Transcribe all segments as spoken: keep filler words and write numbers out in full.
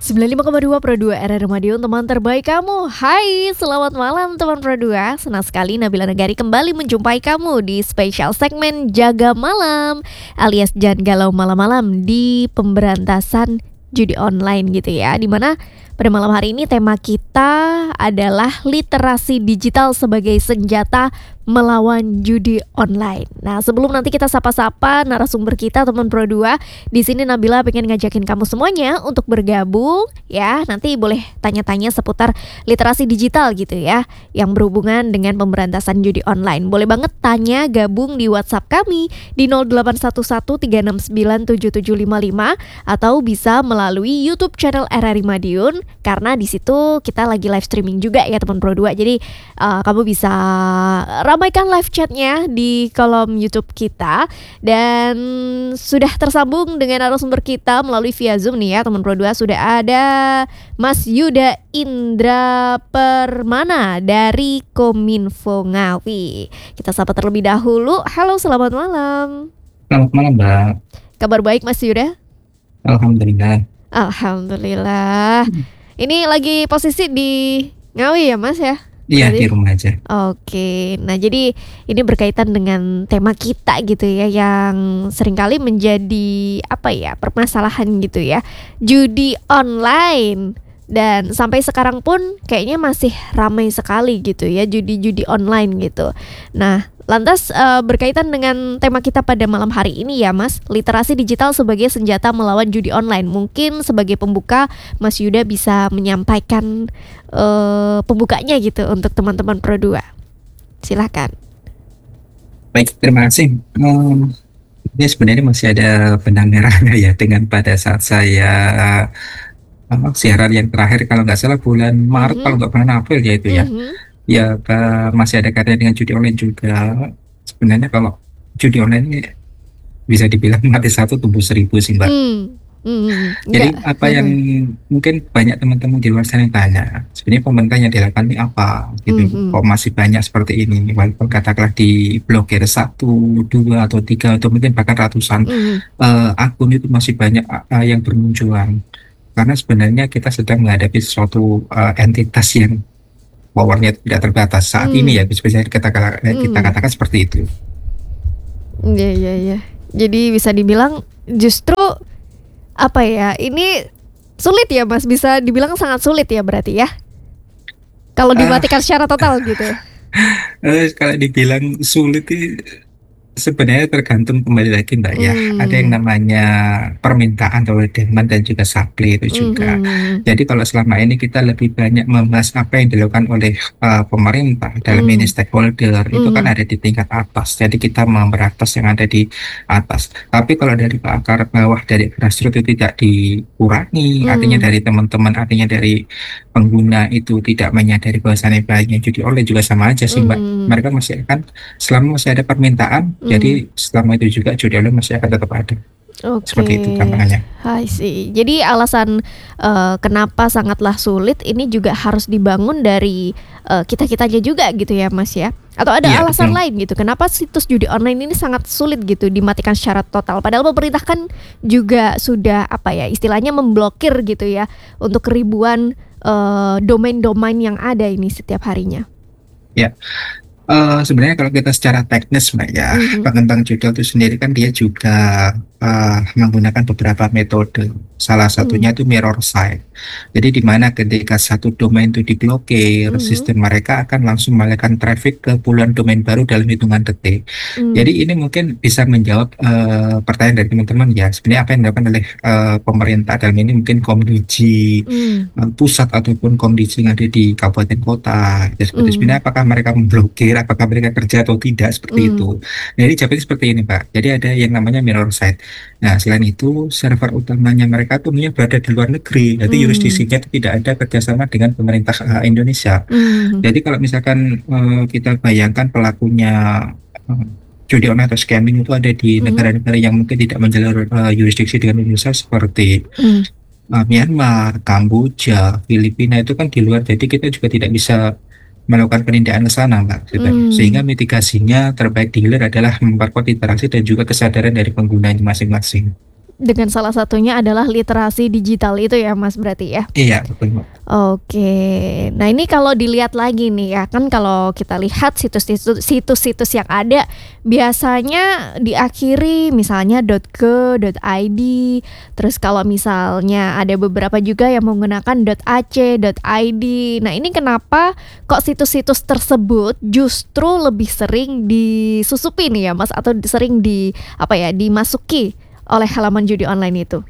sembilan puluh lima koma dua Pro dua R R Madiun, teman terbaik kamu. Hai, selamat malam teman Pro dua. Senang sekali Nabila Negari kembali menjumpai kamu di spesial segmen Jaga Malam alias Jangan Galau Malam-Malam di pemberantasan judi online gitu ya. Dimana pada malam hari ini tema kita adalah literasi digital sebagai senjata melawan judi online. Nah, sebelum nanti kita sapa-sapa narasumber kita teman Pro dua, di sini Nabila pengen ngajakin kamu semuanya untuk bergabung ya. Nanti boleh tanya-tanya seputar literasi digital gitu ya, yang berhubungan dengan pemberantasan judi online. Boleh banget tanya, gabung di WhatsApp kami di nol delapan satu satu tiga enam sembilan tujuh tujuh lima lima atau bisa melalui YouTube channel R R I Madiun, karena di situ kita lagi live streaming juga ya teman Pro dua. Jadi uh, kamu bisa ramaikan live chatnya di kolom YouTube kita. Dan sudah tersambung dengan narasumber kita melalui via Zoom nih ya teman Pro dua. Sudah ada Mas Yuda Indra Permana dari Kominfo Ngawi. Kita sapa terlebih dahulu. Halo, selamat malam. Selamat malam, Mbak. Kabar baik Mas Yuda? Alhamdulillah. Alhamdulillah. Hmm. Ini lagi posisi di Ngawi ya Mas ya? Iya, Jadi, di rumah aja. Oke, nah jadi ini berkaitan dengan tema kita gitu ya, yang seringkali menjadi apa ya, permasalahan gitu ya, judi online. Dan sampai sekarang pun kayaknya masih ramai sekali gitu ya, judi-judi online gitu. Nah, lantas uh, berkaitan dengan tema kita pada malam hari ini ya Mas, literasi digital sebagai senjata melawan judi online. Mungkin sebagai pembuka Mas Yuda bisa menyampaikan uh, pembukanya gitu untuk teman-teman Pro dua. Silakan. Baik, terima kasih. Um, ini sebenarnya masih ada benang merahnya ya, dengan pada saat saya uh, siaran yang terakhir kalau nggak salah bulan Maret, mm-hmm. kalau nggak bulan April ya itu ya. Mm-hmm. Ya uh, masih ada kaitannya dengan judi online juga. Sebenarnya kalau judi online ini bisa dibilang mati satu tumbuh seribu sih Mbak. Mm. Mm, Jadi enggak. apa yang mm. mungkin banyak teman-teman di luar sana yang tanya, sebenarnya pemerintah yang dilakukan ini apa gitu, mm-hmm. kok masih banyak seperti ini, walaupun katakanlah di blokir satu, dua atau tiga atau mungkin bahkan ratusan mm-hmm. uh, akun itu masih banyak uh, yang bermunculan, karena sebenarnya kita sedang menghadapi suatu uh, entitas yang powernya tidak terbatas saat mm. ini ya, bisa kita, kita mm. katakan seperti itu. Iya iya iya. Jadi bisa dibilang justru apa ya, ini sulit ya Mas, bisa dibilang sangat sulit ya berarti ya, kalau dimatikan uh, secara total gitu. Uh, kalau dibilang sulit itu sebenarnya tergantung kembali lagi Mbak ya. Hmm. Ada yang namanya permintaan atau demand dan juga supply itu juga. Hmm. Jadi kalau selama ini kita lebih banyak membahas apa yang dilakukan oleh uh, pemerintah dalam hmm. ini stakeholder, hmm. itu kan ada di tingkat atas. Jadi kita memberantas yang ada di atas. Tapi kalau dari akar bawah, dari grassroots itu tidak dikurangi, hmm. artinya dari teman-teman, artinya dari pengguna itu tidak menyadari bahwasannya baiknya judi online, juga sama aja sih Mbak. Hmm. Mereka masih akan, selama masih ada permintaan, hmm. jadi selama itu juga judi online masih akan tetap ada. Okay. Seperti itu gampangannya. I see. Jadi alasan uh, kenapa sangatlah sulit ini juga harus dibangun dari uh, kita-kitanya juga gitu ya Mas ya. Atau ada ya, alasan betul. lain gitu, kenapa situs judi online ini sangat sulit gitu dimatikan secara total, padahal pemerintah kan juga sudah apa ya, istilahnya memblokir gitu ya untuk ribuan uh, domain-domain yang ada ini setiap harinya. Ya. Uh, sebenarnya kalau kita secara teknis Mbak ya, mm-hmm. tentang judi itu sendiri kan dia juga uh, menggunakan beberapa metode. Salah satunya mm-hmm. itu mirror site. Jadi di mana ketika satu domain itu diblokir, mm-hmm. sistem mereka akan langsung mengalihkan traffic ke puluhan domain baru dalam hitungan detik. Mm-hmm. Jadi ini mungkin bisa menjawab uh, pertanyaan dari teman-teman ya. Sebenarnya apa yang dilakukan oleh uh, pemerintah dalam ini, mungkin Komdiji mm-hmm. uh, pusat ataupun Komdiji yang ada di kabupaten kota. Ya, seperti mm-hmm. sebenarnya apakah mereka memblokir, apakah mereka kerja atau tidak, seperti mm. itu. Nah, ini jawabnya seperti ini Pak. Jadi ada yang namanya mirror site. Nah, selain itu server utamanya mereka tuh berada di luar negeri. Jadi mm. jurisdiksinya itu tidak ada kerjasama dengan pemerintah uh, Indonesia. Mm. Jadi kalau misalkan uh, kita bayangkan pelakunya uh, judi online atau scamming itu ada di mm. negara-negara yang mungkin tidak menjalur uh, jurisdiksi dengan Indonesia, seperti mm. uh, Myanmar, Kamboja, Filipina, itu kan di luar. Jadi kita juga tidak bisa melakukan penindakan ke sana Mbak. Hmm. Sehingga mitigasinya terbaik di hilir adalah memperkuat interaksi dan juga kesadaran dari penggunanya masing-masing. Dengan salah satunya adalah literasi digital itu ya Mas berarti ya? Iya, betul, Mbak. Oke. Nah ini kalau dilihat lagi nih ya, kan kalau kita lihat situs-situs situs-situs yang ada biasanya diakhiri misalnya .co, .id, terus kalau misalnya ada beberapa juga yang menggunakan .ac, .id. Nah ini kenapa kok situs-situs tersebut justru lebih sering disusupi nih ya Mas, atau sering di apa ya, dimasuki oleh halaman judi online itu?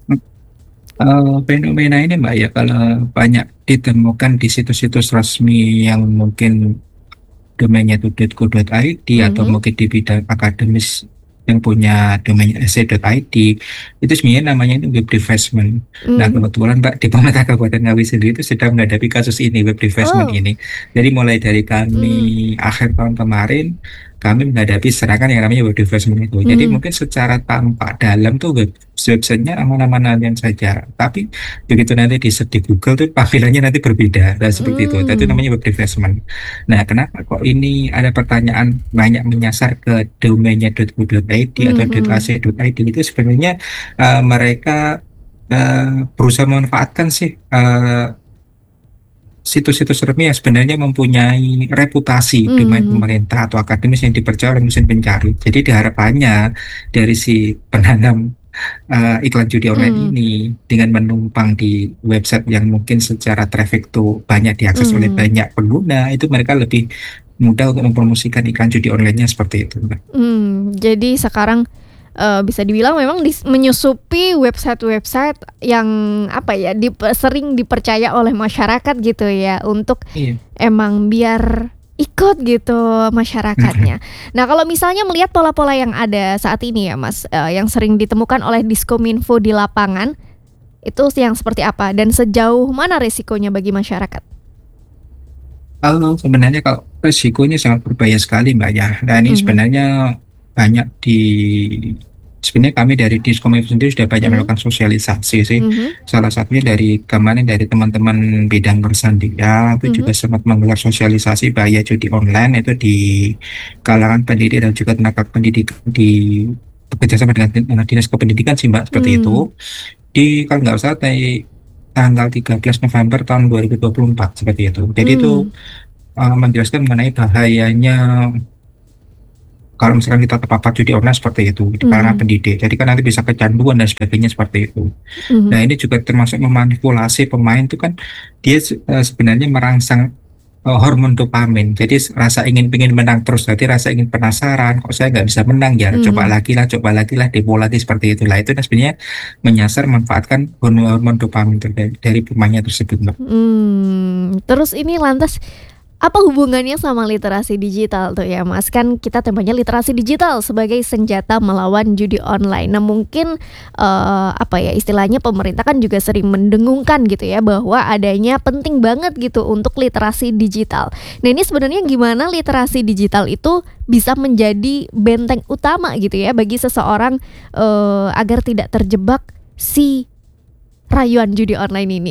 Eee, fenomena ini Mbak ya, kalau banyak ditemukan di situs-situs resmi yang mungkin domainnya itu .co.id atau Mhm. mungkin di bidang akademis yang punya domain ese.id, itu sebenarnya namanya itu web defacement. Nah Mhm. kebetulan Mbak, di pemerintah Kabupaten Ngawi sendiri itu sedang menghadapi kasus ini, web defacement Oh. ini. Jadi mulai dari Mmm. kami akhir tahun kemarin, kami menghadapi serangan yang namanya web defacement itu. Jadi Mhm. mungkin secara tampak dalam tuh web website-nya aman-aman saja, tapi begitu nanti di-search di Google tuh tampilannya nanti berbeda, nah seperti itu. Nah itu Mmm. namanya web defacement. Nah kenapa kok ini ada pertanyaan banyak menyasar ke domainnya .co.id atau Mhm. .ac.id itu sebenarnya, eee, mereka, eee, berusaha memanfaatkan sih, eee, situs-situs resmi yang sebenarnya mempunyai reputasi domain Mhm. pemerintah atau akademis yang dipercaya oleh mesin pencari. Jadi diharapannya dari si penanam, eee, iklan judi online Mmm. ini dengan menumpang di website yang mungkin secara traffic tuh banyak diakses oleh Mmm. banyak pengguna, itu mereka lebih mudah untuk mempromosikan iklan judi online-nya seperti itu, Mbak. Mmm, jadi sekarang, eee, bisa dibilang memang dis menyusupi website-website yang apa ya, dipe sering dipercaya oleh masyarakat gitu ya, untuk Iya. emang biar ikut gitu masyarakatnya. Mhm. Nah kalau misalnya melihat pola-pola yang ada saat ini ya Mas, eee, yang sering ditemukan oleh Diskominfo di lapangan, itu yang seperti apa dan sejauh mana resikonya bagi masyarakat? Kalau sebenarnya kalau resikonya sangat berbahaya sekali Mbak ya, dan ini Mhm. sebenarnya banyak di sebenarnya kami dari Diskominfo sendiri sudah banyak Mhm. melakukan sosialisasi sih. Mhm. Salah satunya dari kemarin dari teman-teman bidang Persandia itu juga Mhm. sempat menggelar sosialisasi bahaya judi online itu di kalangan pendidik dan juga tenaga pendidik di bekerjasama dengan din eee, Dinas Kependidikan sih Mbak, seperti Mmm. itu. Di kalau nggak salah dari tanggal tiga belas November tahun dua ribu dua puluh empat seperti itu. Jadi itu, Mmm. eee, menjelaskan mengenai bahayanya kalau misalkan kita terpapar judi online seperti itu di kalangan Mhm. pendidik. Jadi kan nanti bisa kecanduan dan sebagainya seperti itu. Nah Mhm. ini juga termasuk memanipulasi pemain itu kan dia se eee, sebenarnya merangsang, eee, hormon dopamin. Jadi s rasa ingin pengen menang terus, jadi rasa ingin penasaran, "Kok saya nggak bisa menang ya? Coba Mhm. lagi lah coba lagi lah, demo lagi," seperti itu. Lah itu kan sebenarnya menyasar memanfaatkan hormon-hormon dopamin ter dari dari pemainnya tersebut, Mbak. Mmm, terus ini lantas apa hubungannya sama literasi digital tuh ya Mas? Kan kita temanya literasi digital sebagai senjata melawan judi online. Nah mungkin, eee, apa ya, istilahnya pemerintah kan juga sering mendengungkan gitu ya, bahwa adanya penting banget gitu untuk literasi digital. Nah ini sebenarnya gimana literasi digital itu bisa menjadi benteng utama gitu ya bagi seseorang, eee, agar tidak terjebak si rayuan judi online ini?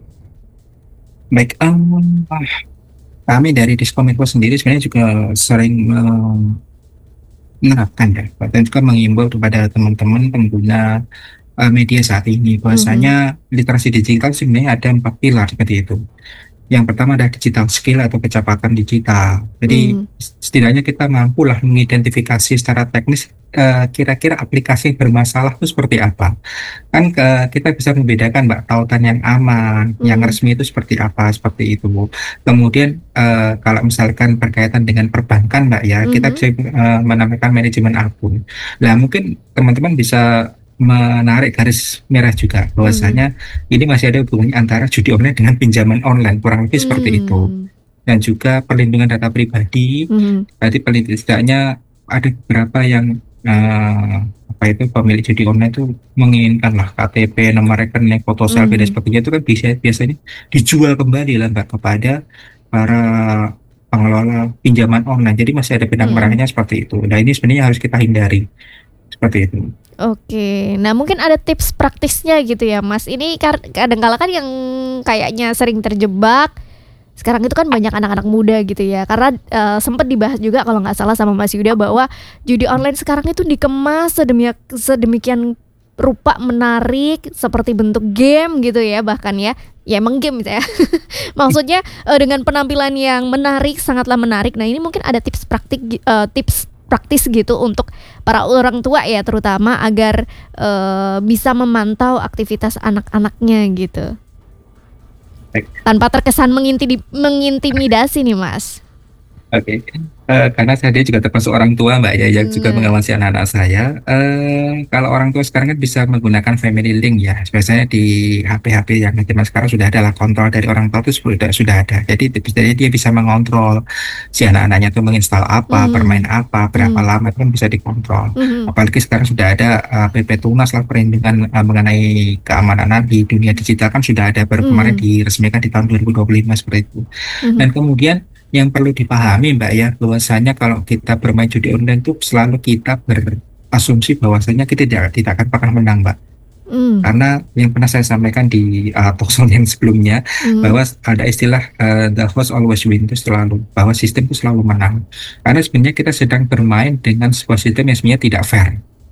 Baik, mmm, ah, kami dari Diskominfo sendiri sebenarnya juga sering, mmm, menerapkan ya, dan juga mengimbau kepada teman-teman pengguna, eee, media saat ini Mhm. bahwasanya literasi digital sebenarnya ada empat pilar seperti itu. Yang pertama adalah digital skill atau kecepatan digital. Jadi Mmm. s setidaknya kita mampulah mengidentifikasi secara teknis, eee, kira-kira aplikasi yang bermasalah itu seperti apa. Kan, eee, kita bisa membedakan Mbak, tautan yang aman, yang Mmm. resmi itu seperti apa, seperti itu. Kemudian, eee, kalau misalkan berkaitan dengan perbankan Mbak ya, kita Mhm. bisa, eee, menambahkan manajemen akun. Lah mungkin teman-teman bisa menarik garis merah juga Mhm. bahwasanya ini masih ada hubungannya antara judi online dengan pinjaman online, kurang lebih seperti itu. Mmm. Dan juga perlindungan data pribadi, Mhm. berarti paling tidaknya ada beberapa yang, eee, apa itu, pemilik judi online itu menginginkanlah K T P, nomor rekening, foto selfie dan Mmm. sebagainya itu kan bisa biasanya dijual kembali lah Mbak, kepada para pengelola pinjaman online. Jadi masih ada benang Mhm. merahnya seperti itu. Nah ini sebenarnya harus kita hindari, seperti itu. Oke. Nah mungkin ada tips praktisnya gitu ya Mas, ini kar kadang kala kan yang kayaknya sering terjebak, sekarang itu kan banyak anak-anak muda gitu ya, karena, eee, sempet dibahas juga kalau nggak salah sama Mas Yuda bahwa judi online sekarang itu dikemas sedemiak sedemikian rupa menarik seperti bentuk game gitu ya bahkan ya. Ya emang game gitu ya. Maksudnya uh, dengan penampilan yang menarik, sangatlah menarik. Nah, ini mungkin ada tips praktik uh, tips praktis gitu untuk para orang tua ya terutama agar uh, bisa memantau aktivitas anak-anaknya gitu. Baik. Tanpa terkesan mengintidi, mengintimidasi nih Mas. Oke, eee, karena saya dia juga termasuk orang tua Mbak ya, yang juga Nah, mengawasi anak-anak saya. Eee, kalau orang tua sekarang kan bisa menggunakan family link ya, biasanya di H P-H P yang zaman sekarang sudah ada lah, kontrol dari orang tua itu sudah sudah ada. Jadi jadi dia bisa mengontrol si anak-anaknya itu menginstal apa, bermain mhm, apa, berapa mhm, lama, itu kan bisa dikontrol. mhm, Apalagi sekarang sudah ada, eee, P P Tunas lah, perlindungan, eee, mengenai keamanan anak di dunia digital kan sudah ada, baru kemarin mhm, diresmikan di tahun dua ribu dua puluh lima seperti itu. mhm, Dan kemudian yang perlu dipahami Mbak ya, bahwasanya kalau kita bermain judi online itu selalu kita berasumsi bahwasanya kita tidak tidak akan pernah menang Mbak. mmm, Karena yang pernah saya sampaikan di uh, talkshow yang sebelumnya, mhm, bahwa ada istilah uh, the host always win, itu selalu bahwa sistem itu selalu menang. Karena sebenarnya kita sedang bermain dengan sebuah sistem yang sebenarnya tidak fair,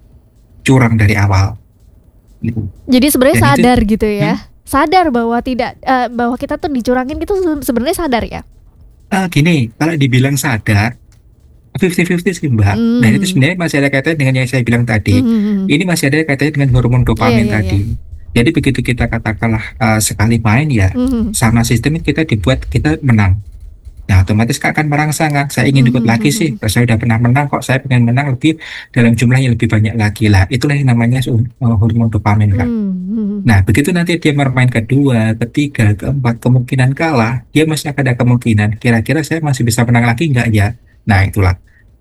curang dari awal. Gitu. jadi sebenarnya Dan itu sadar gitu hmm, ya? Sadar bahwa tidak eee, bahwa kita tuh dicurangin gitu se sebenarnya sadar ya? uh, gini, kalau dibilang sadar fifty fifty sih Mbak. Nah itu Mmm, sebenarnya masih ada kaitannya dengan yang saya bilang tadi. mhm, mhm, Ini masih ada kaitannya dengan hormon iya dopamin iya iya, tadi. Jadi begitu kita katakanlah uh, sekali main ya, mhm, sama sistem itu kita dibuat kita menang. Nah otomatis kan akan merangsang kan, saya ingin ikut mhm, lagi mhm, sih. mhm, Saya udah pernah menang kok, saya pengen menang lebih dalam jumlah yang lebih banyak lagi lah. Itulah yang namanya uh, hormon dopamin kan. mmm, mhm, Nah begitu nanti dia bermain kedua, ketiga, keempat, kemungkinan kalah, dia masih akan ada kemungkinan. Kira-kira saya masih bisa menang lagi nggak ya? Nah itulah.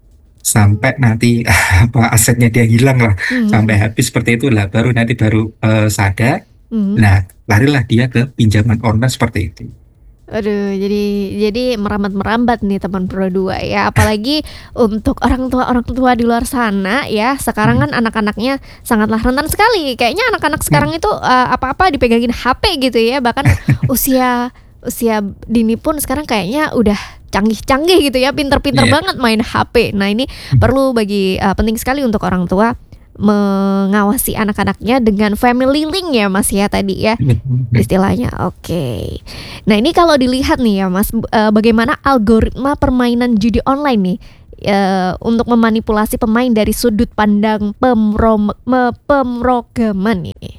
Sampai nanti apa asetnya dia hilang lah, sampai mhm, habis seperti itulah, baru nanti baru, eee, sadar, mhm. nah larilah dia ke pinjaman online seperti itu. Aduh, jadi jadi merambat-merambat nih teman Pro dua ya, apalagi untuk orang tua-orang tua di luar sana ya, sekarang Mhm, kan anak-anaknya sangatlah rentan sekali. Kayaknya anak-anak sekarang mhm, itu, eee, apa-apa dipegangin H P gitu ya, bahkan usia usia dini pun sekarang kayaknya udah canggih-canggih gitu ya, pinter-pinter iya, banget main H P. Nah ini mhm, perlu bagi eee, penting sekali untuk orang tua mengawasi anak-anaknya dengan family link ya Mas ya tadi ya? betul, mhm. Istilahnya, oke. Nah ini kalau dilihat nih ya Mas, b eee, bagaimana algoritma permainan judi online nih, eee, untuk memanipulasi pemain dari sudut pandang pemrom me pemrograman ini?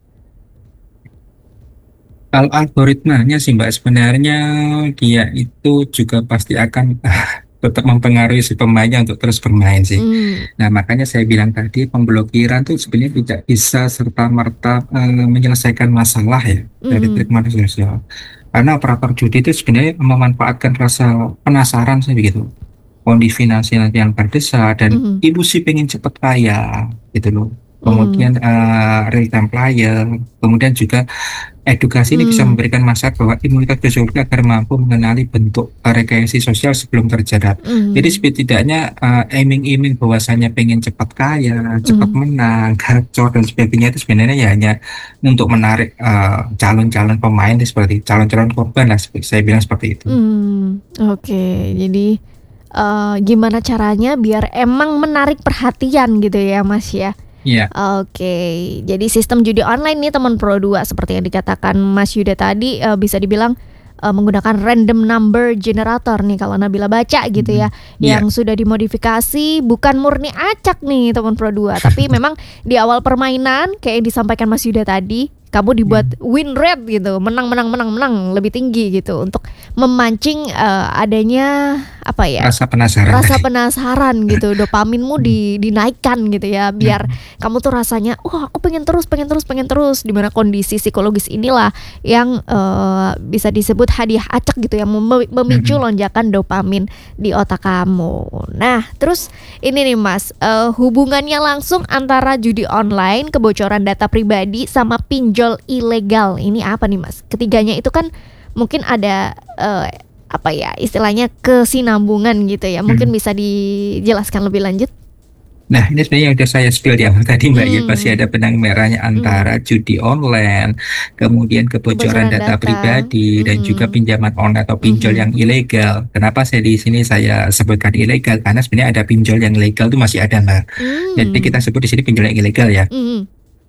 Kalau algoritmanya sih Mbak, sebenarnya dia itu juga pasti akan tetap mempengaruhi si pemainnya untuk terus bermain sih. Mmm, Nah, makanya saya bilang tadi pemblokiran tuh sebenarnya tidak bisa serta-merta, eee, menyelesaikan masalah ya dari trik mhm, media sosial. Karena operator judi itu sebenarnya memanfaatkan rasa penasaran sih begitu, kondisi finansial yang terdesak dan mhm, ilusi pengen cepat kaya gitu loh. mmm, Kemudian, eee, real time player, kemudian juga edukasi ini bisa mmm, memberikan masyarakat bahwa imunitas psikologi agar mampu mengenali bentuk uh, rekayasa sosial sebelum terjadi. Jadi mhm, setidaknya uh, iming-iming bahwasanya pengen cepat kaya, cepat mhm, menang, gacor dan sebagainya itu sebenarnya ya hanya untuk menarik uh, calon-calon pemain seperti calon-calon korban lah, saya bilang seperti itu. mmm, oke. Jadi, eee, gimana caranya biar emang menarik perhatian gitu ya Mas ya? Iya. Oke, jadi sistem judi online nih teman Pro dua seperti yang dikatakan Mas Yuda tadi, eee, bisa dibilang, eee, menggunakan random number generator nih kalau Nabila baca gitu Mhm. ya, Iya. yang sudah dimodifikasi bukan murni acak nih teman Pro dua, tapi memang di awal permainan kayak yang disampaikan Mas Yuda tadi, kamu dibuat Mhm. win rate gitu, menang menang menang menang lebih tinggi gitu untuk memancing, eee, adanya apa ya, Rasa penasaran rasa tadi. penasaran gitu, dopaminmu Mhm. di dinaikkan gitu ya, biar Mhm. kamu tuh rasanya, "Wah aku pengen terus pengen terus pengen terus." Di mana kondisi psikologis inilah yang, eee, bisa disebut hadiah acak gitu yang meme memicu Mhm. lonjakan dopamin di otak kamu. Nah terus ini nih Mas, eee, hubungannya langsung antara judi online, kebocoran data pribadi, sama pinjol ilegal, ini apa nih Mas? Ketiganya itu kan mungkin ada, eee, apa ya, istilahnya kesinambungan gitu ya, mungkin Mhm. bisa dijelaskan lebih lanjut? Nah, ini sebenarnya yang udah saya spill di awal tadi Mbak ya, pasti Mmm, ada benang merahnya mhm, antara judi online, kemudian kebocoran kebocoran data data, pribadi, dan juga mhm, pinjaman online atau pinjol mhm, yang ilegal. Kenapa saya di sini saya sebutkan ilegal? Karena sebenarnya ada pinjol yang legal itu masih ada Mbak. Jadi kita mmm, sebut di sini pinjol yang ilegal ya. mhm,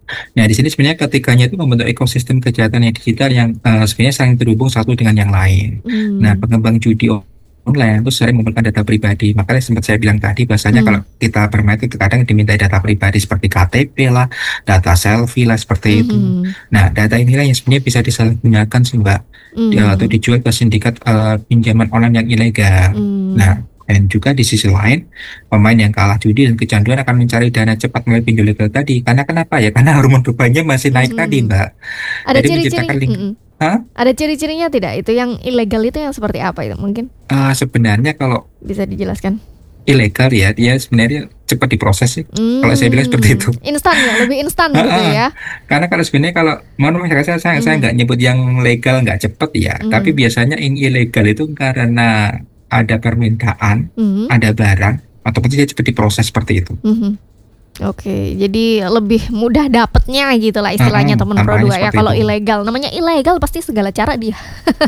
Nah, di sini sebenarnya ketiganya itu membentuk ekosistem kejahatan yang digital yang uh, sebenarnya saling terhubung satu dengan yang lain. Nah, Hmm. pengembang judi online itu sering mengumpulkan data pribadi. Makanya sempat saya bilang tadi, bahasanya kalau Hmm. kita bermain itu kadang diminta data pribadi seperti K T P lah, data selfie lah, seperti itu. Hmm. Nah, data inilah yang sebenarnya bisa disalahgunakan sih, Mbak, ya, atau Hmm. dijual ke sindikat uh, pinjaman online yang ilegal. Hmm. Nah, dan juga di sisi lain, pemain yang kalah judi dan kecanduan akan mencari dana cepat melalui pinjol ilegal tadi. Karena kenapa ya? Karena hormon dopamine masih naik tadi, Hmm. Mbak. Ada Jadi ciri-ciri, menciptakan link. mm-mm. Hah? Ada ciri-cirinya tidak? Itu yang ilegal itu yang seperti apa itu? Mungkin Uh, sebenarnya kalau bisa dijelaskan. ilegal ya, dia sebenarnya cepat diproses sih. Kalau saya bilang seperti itu. Hmm, instan ya, lebih instan Ha, gitu ha. ya. Karena kalau sebenarnya kalau mohon maaf saya saya saya Hmm. nggak nyebut yang legal nggak cepet ya, tapi Hmm. biasanya yang ilegal itu karena ada permintaan, Hmm. ada barang, ataupun dia cepat diproses seperti itu. Hmm. Oke, jadi lebih mudah dapetnya gitu lah istilahnya Heeh, teman Pro tampaknya dua ya. seperti Kalau itu. ilegal, namanya ilegal pasti segala cara dia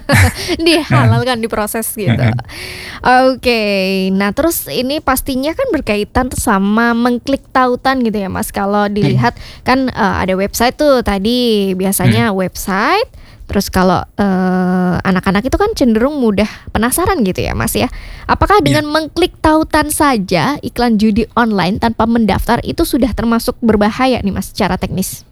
Nah, dihalalkan, diproses gitu. heeh, Oke, nah terus ini pastinya kan berkaitan sama mengklik tautan gitu ya Mas. Kalau hmm, dilihat kan eh, ada website tuh tadi, hmm, biasanya website. Terus kalau eh, anak-anak itu kan cenderung mudah penasaran gitu ya Mas ya. Apakah ya. dengan mengklik tautan saja iklan judi online tanpa mendaftar itu sudah termasuk berbahaya nih Mas secara teknis?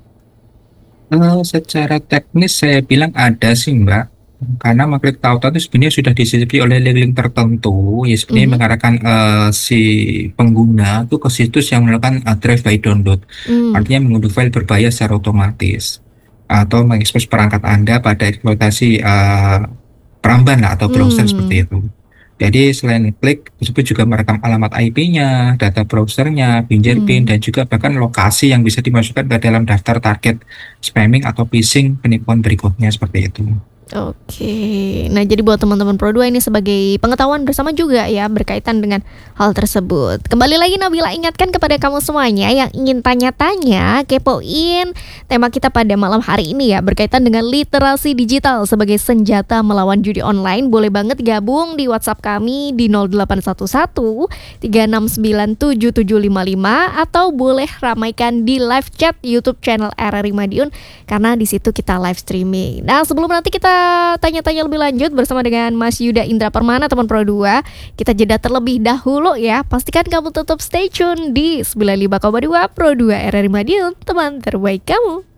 Eh, secara teknis saya bilang ada sih, Mbak. Karena mengklik tautan itu sebenarnya sudah disisipi oleh link-link tertentu, ya sebenarnya Mhm. mengarahkan eh, si pengguna itu ke situs yang melakukan uh, drive by download. Hmm. Artinya mengunduh file berbahaya secara otomatis atau mengekspos perangkat Anda pada eksploitasi eh, peramban lah atau browser Hmm. seperti itu. Jadi selain klik, tersebut juga merekam alamat I P-nya, data browsernya, fingerprint, Hmm. dan juga bahkan lokasi yang bisa dimasukkan ke dalam daftar target spamming atau phishing penipuan berikutnya seperti itu. Oke, nah jadi buat teman-teman Pro dua ini sebagai pengetahuan bersama juga ya berkaitan dengan hal tersebut. Kembali lagi Nabila ingatkan kepada kamu semuanya yang ingin tanya-tanya, kepoin tema kita pada malam hari ini ya berkaitan dengan literasi digital sebagai senjata melawan judi online. Boleh banget gabung di WhatsApp kami di nol delapan satu satu tiga enam sembilan tujuh tujuh lima lima atau boleh ramaikan di live chat YouTube channel R R I Madiun karena di situ kita live streaming. Nah, sebelum nanti kita tanya-tanya lebih lanjut bersama dengan Mas Yuda Indra Permana teman Pro dua, kita jeda terlebih dahulu ya. Pastikan kamu tetap stay tune di sembilan puluh lima koma dua Pro dua R R I Madiun, teman terbaik kamu.